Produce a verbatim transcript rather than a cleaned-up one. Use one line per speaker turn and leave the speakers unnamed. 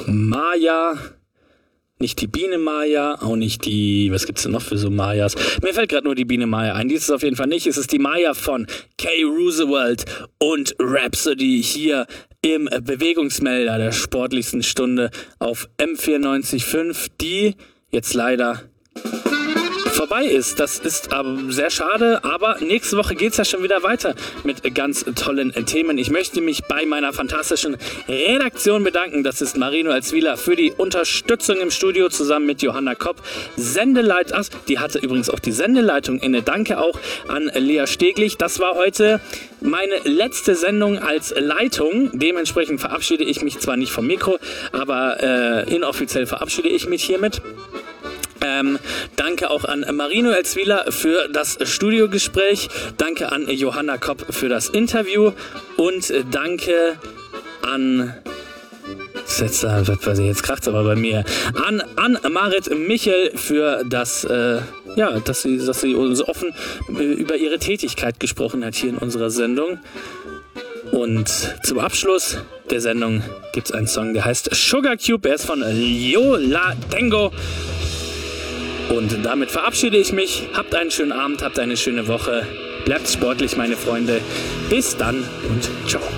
Maya, nicht die Biene Maya, auch nicht die, was gibt's denn noch für so Mayas? Mir fällt gerade nur die Biene Maya ein, die ist es auf jeden Fall nicht. Es ist die Maya von Kay Roosevelt und Rhapsody hier im Bewegungsmelder der sportlichsten Stunde auf M vierundneunzig Komma fünf, die jetzt leider vorbei ist. Das ist aber sehr schade, aber nächste Woche geht's ja schon wieder weiter mit ganz tollen Themen. Ich möchte mich bei meiner fantastischen Redaktion bedanken. Das ist Marino Elzwila für die Unterstützung im Studio zusammen mit Johanna Kopp. Sendeleitung, ach, die hatte übrigens auch die Sendeleitung inne. Danke auch an Lea Steglich. Das war heute meine letzte Sendung als Leitung. Dementsprechend verabschiede ich mich zwar nicht vom Mikro, aber äh, inoffiziell verabschiede ich mich hiermit. Ähm, danke auch an Marino Elzwila für das Studiogespräch. Danke an Johanna Kopp für das Interview. Und danke an... Jetzt, jetzt kracht's aber bei mir. An, an Marit Michel für das, äh, ja, dass sie, dass sie uns offen über ihre Tätigkeit gesprochen hat hier in unserer Sendung. Und zum Abschluss der Sendung gibt's einen Song, der heißt Sugar Cube. Er ist von Yo La Tengo. Und damit verabschiede ich mich. Habt einen schönen Abend, habt eine schöne Woche. Bleibt sportlich, meine Freunde. Bis dann und ciao.